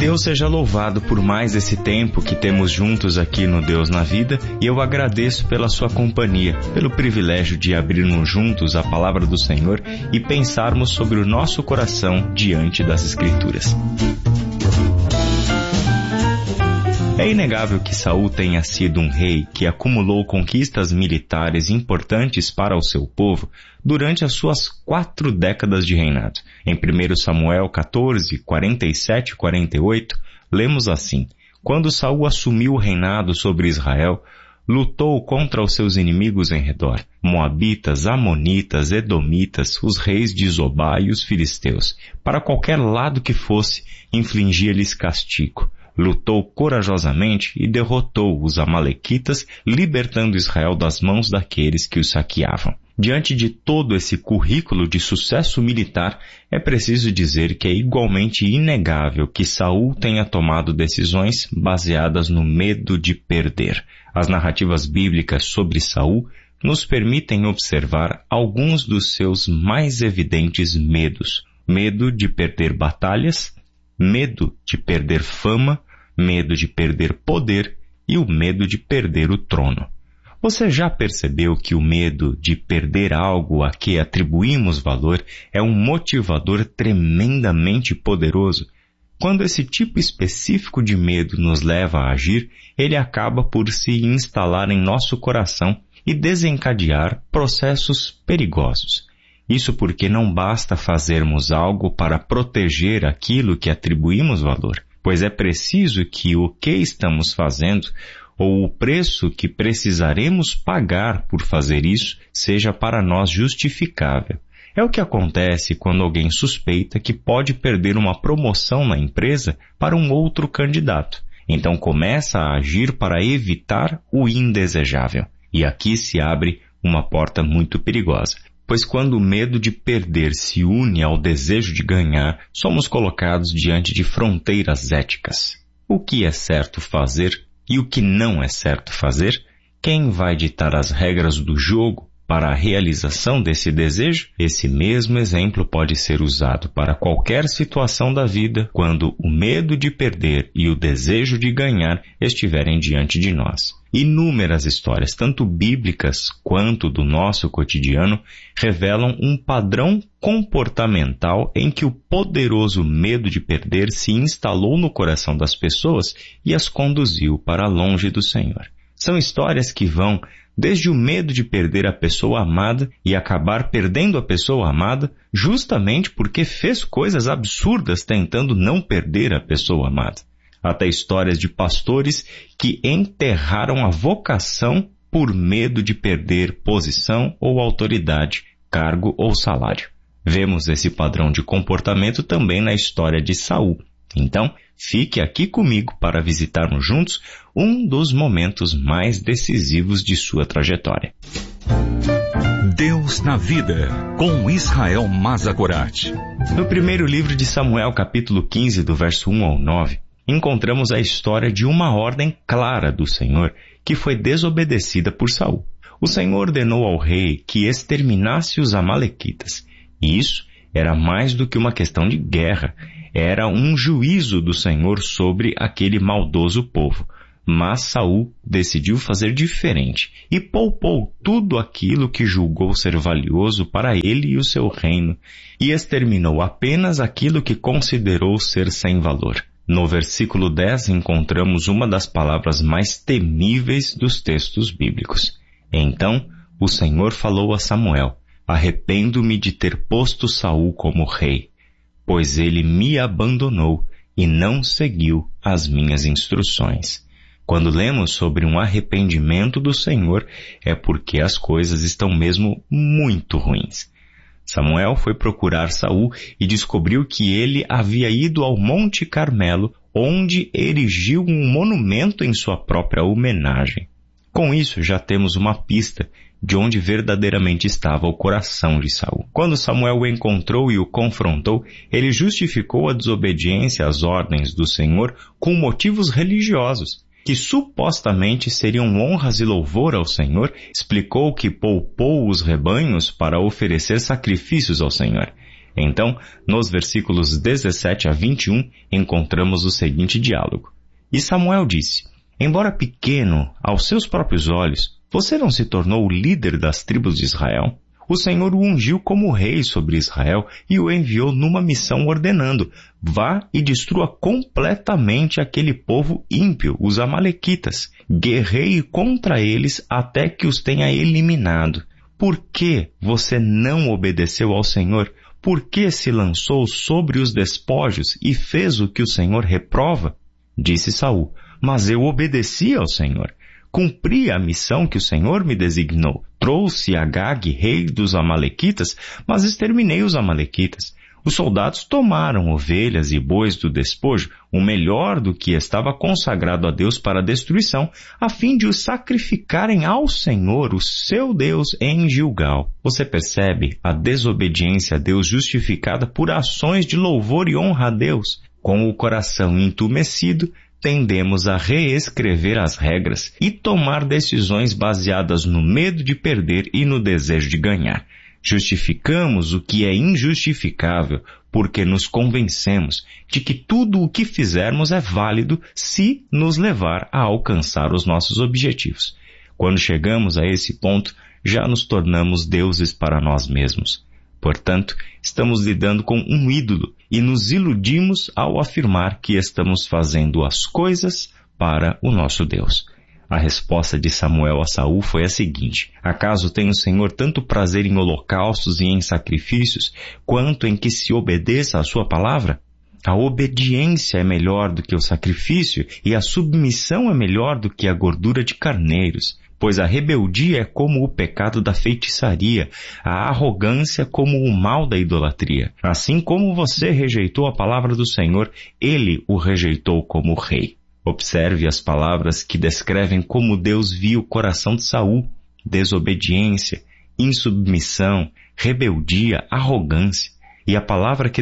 Deus seja louvado por mais esse tempo que temos juntos aqui no Deus na Vida, e eu agradeço pela sua companhia, pelo privilégio de abrirmos juntos a palavra do Senhor e pensarmos sobre o nosso coração diante das Escrituras. É inegável que Saul tenha sido um rei que acumulou conquistas militares importantes para o seu povo durante as suas 4 décadas de reinado. Em 1 Samuel 14, 47 e 48, lemos assim: Quando Saul assumiu o reinado sobre Israel, lutou contra os seus inimigos em redor, Moabitas, Amonitas, Edomitas, os reis de Zobá e os filisteus. Para qualquer lado que fosse, infligia-lhes castigo. Lutou corajosamente e derrotou os amalequitas, libertando Israel das mãos daqueles que os saqueavam. Diante de todo esse currículo de sucesso militar, é preciso dizer que é igualmente inegável que Saul tenha tomado decisões baseadas no medo de perder. As narrativas bíblicas sobre Saul nos permitem observar alguns dos seus mais evidentes medos. Medo de perder batalhas, medo de perder fama, medo de perder poder e o medo de perder o trono. Você já percebeu que o medo de perder algo a que atribuímos valor é um motivador tremendamente poderoso? Quando esse tipo específico de medo nos leva a agir, ele acaba por se instalar em nosso coração e desencadear processos perigosos. Isso porque não basta fazermos algo para proteger aquilo que atribuímos valor, pois é preciso que o que estamos fazendo ou o preço que precisaremos pagar por fazer isso seja para nós justificável. É o que acontece quando alguém suspeita que pode perder uma promoção na empresa para um outro candidato. Então começa a agir para evitar o indesejável. E aqui se abre uma porta muito perigosa. Pois quando o medo de perder se une ao desejo de ganhar, somos colocados diante de fronteiras éticas. O que é certo fazer e o que não é certo fazer? Quem vai ditar as regras do jogo para a realização desse desejo? Esse mesmo exemplo pode ser usado para qualquer situação da vida quando o medo de perder e o desejo de ganhar estiverem diante de nós. Inúmeras histórias, tanto bíblicas quanto do nosso cotidiano, revelam um padrão comportamental em que o poderoso medo de perder se instalou no coração das pessoas e as conduziu para longe do Senhor. São histórias que vão desde o medo de perder a pessoa amada e acabar perdendo a pessoa amada justamente porque fez coisas absurdas tentando não perder a pessoa amada. Até histórias de pastores que enterraram a vocação por medo de perder posição ou autoridade, cargo ou salário. Vemos esse padrão de comportamento também na história de Saul. Então, fique aqui comigo para visitarmos juntos um dos momentos mais decisivos de sua trajetória. Deus na Vida, com Israel Mazagorat. No primeiro livro de Samuel, capítulo 15, do verso 1 ao 9, encontramos a história de uma ordem clara do Senhor que foi desobedecida por Saul. O Senhor ordenou ao rei que exterminasse os amalequitas. E isso era mais do que uma questão de guerra. Era um juízo do Senhor sobre aquele maldoso povo. Mas Saul decidiu fazer diferente e poupou tudo aquilo que julgou ser valioso para ele e o seu reino e exterminou apenas aquilo que considerou ser sem valor. No versículo 10 encontramos uma das palavras mais temíveis dos textos bíblicos. Então o Senhor falou a Samuel: Arrependo-me de ter posto Saul como rei, pois ele me abandonou e não seguiu as minhas instruções. Quando lemos sobre um arrependimento do Senhor, é porque as coisas estão mesmo muito ruins. Samuel foi procurar Saul e descobriu que ele havia ido ao Monte Carmelo, onde erigiu um monumento em sua própria homenagem. Com isso, já temos uma pista de onde verdadeiramente estava o coração de Saul. Quando Samuel o encontrou e o confrontou, ele justificou a desobediência às ordens do Senhor com motivos religiosos, que supostamente seriam honras e louvor ao Senhor. Explicou que poupou os rebanhos para oferecer sacrifícios ao Senhor. Então, nos versículos 17 a 21, encontramos o seguinte diálogo. E Samuel disse: embora pequeno aos seus próprios olhos, você não se tornou o líder das tribos de Israel? O Senhor o ungiu como rei sobre Israel e o enviou numa missão ordenando: vá e destrua completamente aquele povo ímpio, os amalequitas. Guerreie contra eles até que os tenha eliminado. Por que você não obedeceu ao Senhor? Por que se lançou sobre os despojos e fez o que o Senhor reprova? Disse Saul: mas eu obedeci ao Senhor. Cumpri a missão que o Senhor me designou. Trouxe Agag, rei dos amalequitas, mas exterminei os amalequitas. Os soldados tomaram ovelhas e bois do despojo, o melhor do que estava consagrado a Deus para a destruição, a fim de os sacrificarem ao Senhor, o seu Deus, em Gilgal. Você percebe a desobediência a Deus justificada por ações de louvor e honra a Deus? Com o coração entumecido, tendemos a reescrever as regras e tomar decisões baseadas no medo de perder e no desejo de ganhar. Justificamos o que é injustificável porque nos convencemos de que tudo o que fizermos é válido se nos levar a alcançar os nossos objetivos. Quando chegamos a esse ponto, já nos tornamos deuses para nós mesmos. Portanto, estamos lidando com um ídolo e nos iludimos ao afirmar que estamos fazendo as coisas para o nosso Deus. A resposta de Samuel a Saul foi a seguinte: acaso tem o Senhor tanto prazer em holocaustos e em sacrifícios, quanto em que se obedeça à sua palavra? A obediência é melhor do que o sacrifício e a submissão é melhor do que a gordura de carneiros. Pois a rebeldia é como o pecado da feitiçaria, a arrogância como o mal da idolatria. Assim como você rejeitou a palavra do Senhor, ele o rejeitou como rei. Observe as palavras que descrevem como Deus viu o coração de Saul: desobediência, insubmissão, rebeldia, arrogância. E a palavra que